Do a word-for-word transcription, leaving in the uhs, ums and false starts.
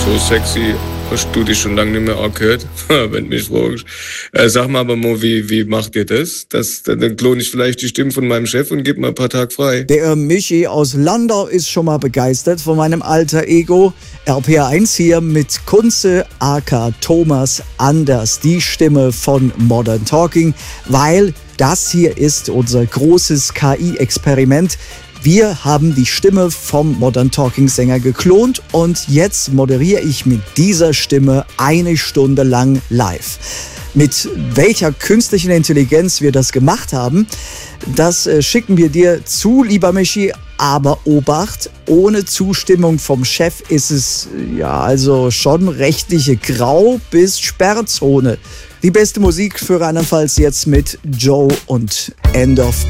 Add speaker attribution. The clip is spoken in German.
Speaker 1: So sexy hast du dich schon lange nicht mehr angehört, wenn du mich fragst. Äh, sag mal aber mal, wie, wie macht ihr das? das? Dann klone ich vielleicht die Stimme von meinem Chef und gebe mal ein paar Tage frei.
Speaker 2: Der Michi aus Landau ist schon mal begeistert von meinem alter Ego. R P R eins hier mit Kunze aka Thomas Anders, die Stimme von Modern Talking, weil das hier ist unser großes K I-Experiment. Wir haben die Stimme vom Modern Talking Sänger geklont und jetzt moderiere ich mit dieser Stimme eine Stunde lang live. Mit welcher künstlichen Intelligenz wir das gemacht haben, das äh, schicken wir dir zu, lieber Michi. Aber Obacht, ohne Zustimmung vom Chef ist es ja also schon rechtliche Grau- bis Sperrzone. Die beste Musik für andernfalls jetzt mit Joe und End of